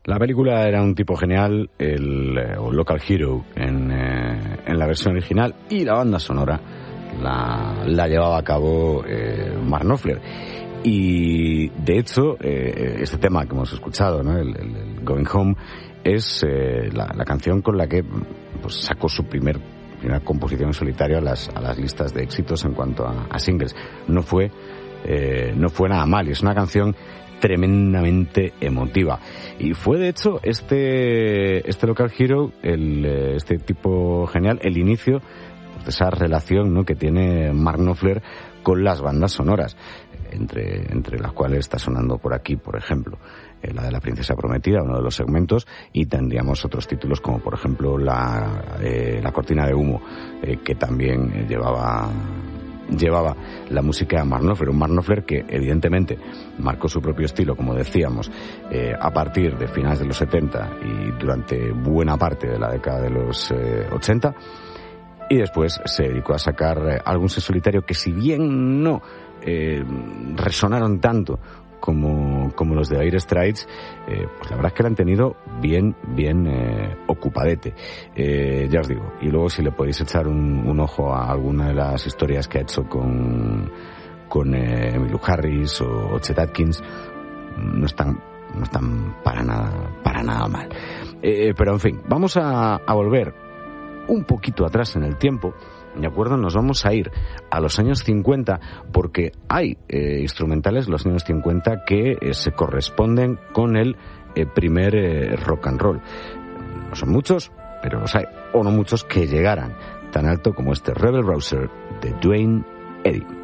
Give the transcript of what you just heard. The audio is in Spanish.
La película era un tipo genial, o Local Hero en la versión original, y la banda sonora la llevaba a cabo Mark Knopfler. Y de hecho, este tema que hemos escuchado, ¿no? el Going Home, es la canción con la que pues, sacó su primera composición en solitario a las listas de éxitos en cuanto a singles. No fue nada mal, y es una canción tremendamente emotiva. Y fue de hecho este Local Hero, este tipo genial, el inicio pues, de esa relación, ¿no? que tiene Mark Knopfler con las bandas sonoras, entre las cuales está sonando por aquí, por ejemplo, la de La Princesa Prometida, uno de los segmentos, y tendríamos otros títulos como por ejemplo la Cortina de Humo, que también llevaba la música de Mark Knopfler, un Mark Knopfler que evidentemente marcó su propio estilo, como decíamos, a partir de finales de los 70 y durante buena parte de la década de los 80, y después se dedicó a sacar álbumes en solitario que, si bien no resonaron tanto como los de Dire Straits, pues la verdad es que la han tenido bien ocupadete, ya os digo. Y luego, si le podéis echar un ojo a alguna de las historias que ha hecho con Emmylou Harris o Chet Atkins, no están para nada mal. Pero en fin, vamos a volver un poquito atrás en el tiempo. ¿De acuerdo? Nos vamos a ir a los años 50, porque hay instrumentales de los años 50 que se corresponden con el primer rock and roll. No son muchos, pero los hay, o no muchos que llegaran tan alto como este Rebel Rouser de Duane Eddy.